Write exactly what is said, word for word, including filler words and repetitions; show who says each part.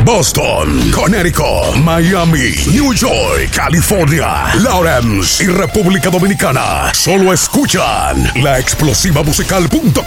Speaker 1: Boston, Connecticut, Miami, New York, California, Lawrence y República Dominicana. Solo escuchan la explosiva musical punto